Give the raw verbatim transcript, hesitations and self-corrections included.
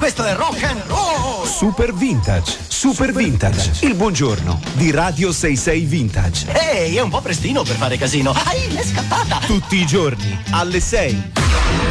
questo è rock and roll! Super Vintage, Super Vintage, il buongiorno di Radio sessantasei Vintage. Ehi, è un po' prestino per fare casino. Ai, è scappata! Tutti i giorni alle sei.